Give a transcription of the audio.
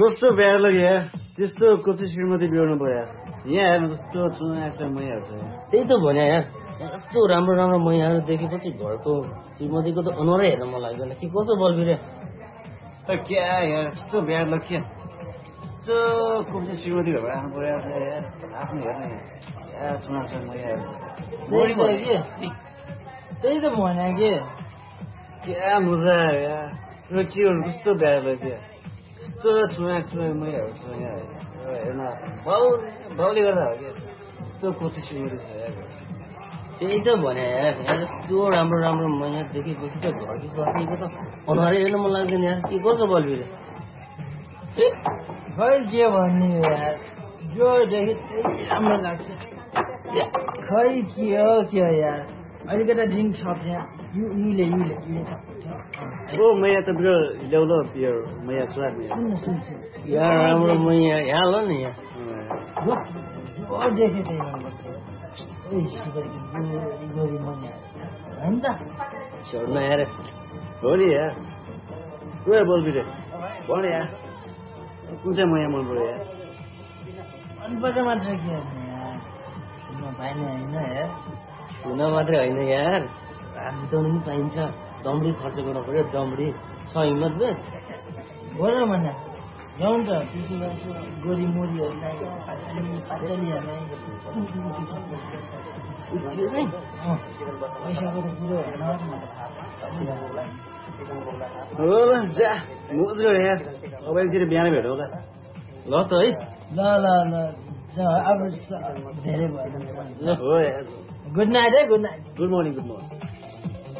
कस्तो बिहा लाग्यो त्यस्तो कति श्रीमती बिहाउनु भयो यहाँ हेर्नु कस्तो चुनाएको मैयाहरू छ त्यही त भने यार यस्तो राम्रो राम्रो मैयाहरू देखेपछि घरको श्रीमतीको त अनुहारै हेर्न मन लाग्दैन के कसो बलबिरे क्या यार यस्तो बिहा लग्यो यस्तो कति श्रीमती भएर आउनु पर्यो आफ्नो हेर्ने यार चुनाएको मैयाहरू त्यही त भने के क्या मजा आयो यार के गर्नु कस्तो बिहा लाग्यो यस्तो चुनाएको मैयाहरू छ यहाँ हेर्न बाउले गर्दा हो क्या यस्तो कति श्रीमती छ यार त्यही त भने यार यस्तो राम्रो राम्रो मैया देखेपछि त घरकी स्वास्नीको त अनुहारै हेर्न मन लाग्दैन यार के कसो बलबिरे खै के भन्ने यार जो देखे त्यही राम्रो लाग्छ खै के हो यार अलिकता ड्रिङ्क छ त्यहाँ युले ओ मैया त बिरो ल्याउलो बियर मैया स्वाद यार राम्रो मैया यहाँ ल नि यहाँ देखे त्यही होइन त छोड्न यार हो नि यार को बोलबिरे भन यार कुन चाहिँ मैया मन पर्यो यार मनपर्छ मात्र के पाइने होइन यार हुन मात्रै होइन यार बिताउनु पनि पाइन्छ दमडी खर्च गर्नु पर्यो दमडी छ हिम्मत बे हो र भने जाउँ त त्यसो भए गोरी मोरीहरूलाई पातलीहरूलाई पैसाको त कुरो हो जा मोज गरे यार अब एकचोटि बिहान भेटौँ त ल त है ल अब धेरै भयो हो यार गुड नाइट है गुड नाइट गुड मर्निङ